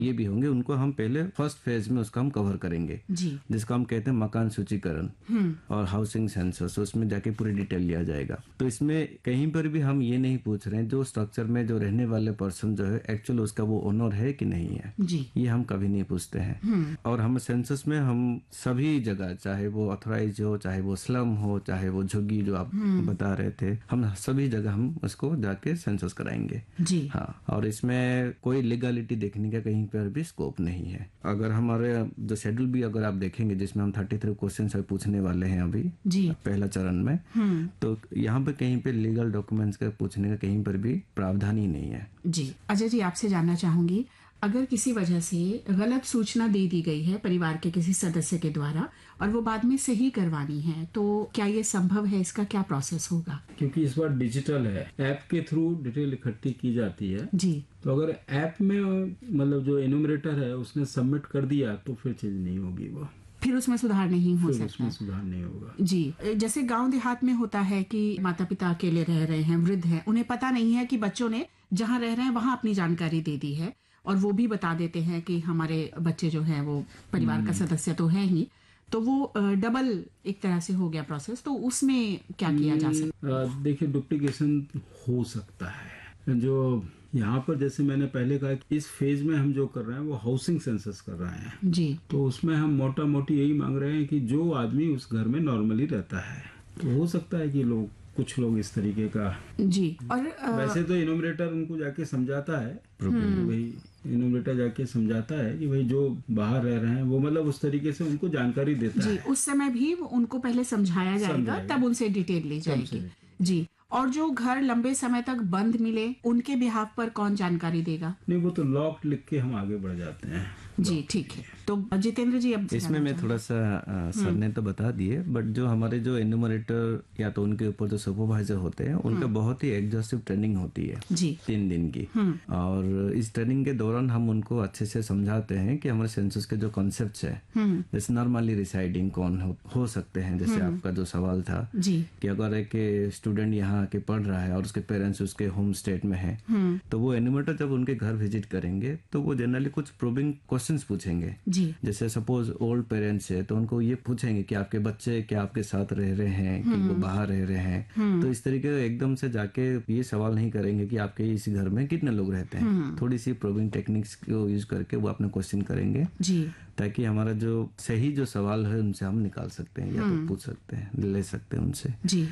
ये भी होंगे, उनको हम पहले फर्स्ट फेज में उसका हम कवर करेंगे जी। जिसको हम कहते हैं मकान सूचीकरण और हाउसिंग सेंसस। उसमें जाके पूरी डिटेल लिया जाएगा। तो इसमें कहीं पर भी हम ये नहीं पूछ रहे हैं जो स्ट्रक्चर में जो रहने वाले पर्सन जो है एक्चुअल उसका वो ओनर है कि नहीं है जी। ये हम कभी नहीं पूछते हैं। और हम सेंसस में हम सभी जगह, चाहे वो ऑथराइज हो, चाहे वो स्लम हो, चाहे वो झुग्गी जो आप बता रहे थे, हम सभी जगह हम उसको जाके सेंसस कराएंगे जी। हाँ। और इसमें कोई लीगलिटी देखने का कहीं पर भी स्कोप नहीं है। अगर हमारे जो शेड्यूल भी अगर आप देखेंगे जिसमें हम 33 क्वेश्चन पूछने वाले हैं अभी जी। पहला चरण में, तो यहाँ पे कहीं पे लीगल डॉक्यूमेंट्स का पूछने का कहीं पर भी प्रावधान ही नहीं है। जी। अजय जी, आपसे जानना चाहूंगी, अगर किसी वजह से गलत सूचना दे दी गई है परिवार के किसी सदस्य के द्वारा और वो बाद में सही करवानी है, तो क्या ये संभव है? इसका क्या प्रोसेस होगा? क्योंकि इस बार डिजिटल है, ऐप के थ्रू डिटेल इकट्ठी की जाती है जी। तो अगर ऐप में मतलब जो एनुमरेटर है उसने सबमिट कर दिया तो फिर चीज नहीं होगी, वो फिर उसमें सुधार नहीं हो सकता। उसमें सुधार नहीं होगा। जी। जैसे गांव देहात में होता है कि माता पिता अकेले रह रहे हैं, वृद्ध हैं, उन्हें पता नहीं है कि बच्चों ने जहाँ रह रहे हैं वहां अपनी जानकारी दे दी है और वो भी बता देते हैं कि हमारे बच्चे जो है वो परिवार का सदस्य तो है ही, तो वो डबल एक तरह से हो गया प्रोसेस। तो उसमें क्या किया जा सकता है? देखिए, डुप्लीकेशन हो सकता है। जो यहाँ पर जैसे मैंने पहले कहा कि इस फेज में हम जो कर रहे हैं वो हाउसिंग सेंसस कर रहे हैं जी। तो उसमें हम मोटा मोटी यही मांग रहे हैं कि जो आदमी उस घर में नॉर्मली रहता है, तो हो सकता है कि कुछ लोग इस तरीके का जी। और वैसे तो इनोमिनेटर उनको जाके समझाता है, भाई इनोमिनेटर जाके समझाता है कि भाई जो बाहर रह रहे हैं वो मतलब उस तरीके से उनको जानकारी देता जी। है। उस समय भी उनको पहले समझाया जाएगा, तब उनसे डिटेल ली जाएगी। जी। और जो घर लंबे समय तक बंद मिले उनके बिहाफ पर कौन जानकारी देगा? नहीं, वो तो लॉक लिख के हम आगे बढ़ जाते हैं। जी, ठीक है। तो जितेंद्र जी, अब इसमें मैं थोड़ा सा सर ने तो बता दिए, बट जो हमारे जो एन्यूमरेटर या तो उनके ऊपर जो सुपरवाइजर होते हैं उनका बहुत ही एग्जॉस्टिव ट्रेनिंग होती है जी। 3 दिन की। और इस ट्रेनिंग के दौरान हम उनको अच्छे से समझाते हैं कि हमारे सेंसस के जो कॉन्सेप्ट है, जैसे नॉर्मली रिसाइडिंग कौन हो सकते हैं, जैसे आपका जो सवाल था जी। कि अगर एक स्टूडेंट यहाँ आके पढ़ रहा है और उसके पेरेंट्स उसके होम स्टेट में है, तो वो एन्यूमरेटर जब उनके घर विजिट करेंगे तो वो जनरली कुछ प्रोबिंग क्वेश्चंस पूछेंगे जी। जैसे सपोज ओल्ड पेरेंट्स है तो उनको ये पूछेंगे कि आपके बच्चे क्या आपके साथ रह रहे हैं कि वो बाहर रह रहे हैं। तो इस तरीके एकदम से जाके ये सवाल नहीं करेंगे कि आपके इस घर में कितने लोग रहते हैं। थोड़ी सी प्रोबिंग टेक्निक्स को यूज करके वो अपना क्वेश्चन करेंगे जी। ताकि हमारा जो सही जो सवाल है उनसे हम निकाल सकते हैं या तो पूछ सकते हैं, ले सकते हैं उनसे जी।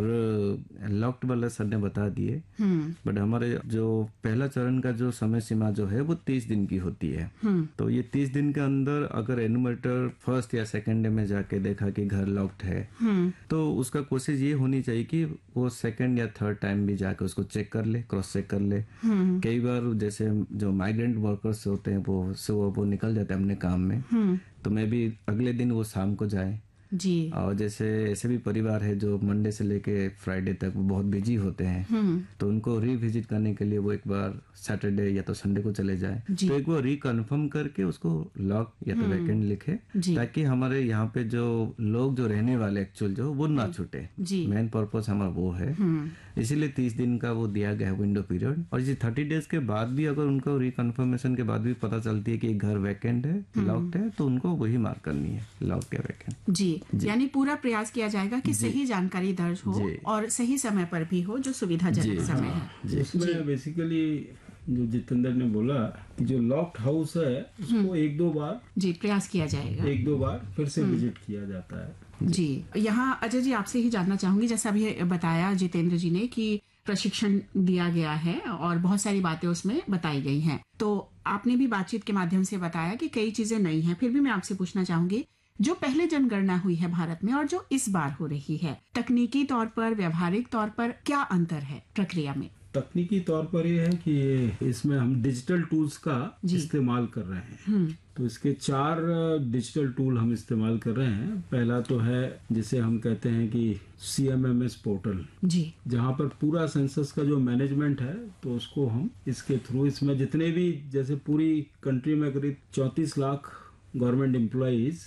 और लॉक्ड वाला सर ने बता दिए, बट हमारे जो पहला चरण का जो समय सीमा जो है वो 30 दिन की होती है। तो ये 30 दिन के अंदर अगर एन्यूमरेटर फर्स्ट या सेकंड डे में जाके देखा कि घर लॉक्ड है, तो उसका कोशिश ये होनी चाहिए कि वो सेकंड या थर्ड टाइम भी जाके उसको चेक कर ले, क्रॉस चेक कर ले। कई बार जैसे जो माइग्रेंट वर्कर्स होते हैं वो निकल जाते हैं अपने काम में, तो मैं भी अगले दिन वो शाम को जाए जी। और जैसे ऐसे भी परिवार है जो मंडे से लेके फ्राइडे तक वो बहुत बिजी होते हैं, तो उनको रिविजिट करने के लिए वो एक बार सैटरडे या तो संडे को चले जाए, तो एक बार रिकन्फर्म करके उसको लॉक या तो वैकेंट लिखे ताकि हमारे यहाँ पे जो लोग जो रहने वाले एक्चुअल जो वो ना छूटे। मेन पर्पस हमारा वो है, इसीलिए 30 दिन का वो दिया गया है विंडो पीरियड। और इसी 30 डेज के बाद भी अगर उनको रिकन्फर्मेशन के बाद भी पता चलती है कि घर वैकेंट है, लॉक्ड है, तो उनको वही मार्क करनी है, लॉक या वैकेंट। जी। यानी पूरा प्रयास किया जाएगा कि सही जानकारी दर्ज हो और सही समय पर भी हो, जो सुविधाजनक समय है। इसमें बेसिकली जो जितेंद्र ने बोला कि जो लॉक्ड हाउस है उसको 1-2 बार जी प्रयास किया जाएगा, 1-2 बार फिर से विजिट किया जाता है। जी। यहाँ अजय जी आपसे ही जानना चाहूंगी, जैसा अभी बताया जितेंद्र जी ने कि प्रशिक्षण दिया गया है और बहुत सारी बातें उसमें बताई गई हैं, तो आपने भी बातचीत के माध्यम से बताया कि कई चीजें नई हैं। फिर भी मैं आपसे पूछना चाहूंगी, जो पहले जनगणना हुई है भारत में और जो इस बार हो रही है, तकनीकी तौर पर, व्यवहारिक तौर पर क्या अंतर है प्रक्रिया में? तकनीकी तौर पर ये है कि इसमें हम डिजिटल टूल्स का इस्तेमाल कर रहे हैं। तो इसके 4 डिजिटल टूल हम इस्तेमाल कर रहे हैं। पहला तो है जिसे हम कहते हैं कि CMMS पोर्टल जी, जहाँ पर पूरा सेंसस का जो मैनेजमेंट है तो उसको हम इसके थ्रू, इसमें जितने भी जैसे पूरी कंट्री में करीब 34 लाख गवर्नमेंट एम्प्लॉइज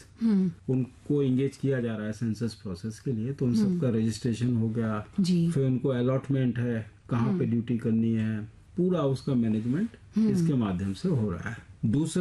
उनको इंगेज किया जा रहा है सेंसस प्रोसेस के लिए, तो उन सबका रजिस्ट्रेशन हो गया, फिर उनको अलॉटमेंट है, कहाँ पे ड्यूटी करनी है, पूरा उसका मैनेजमेंट इसके माध्यम से हो रहा है। दूसरा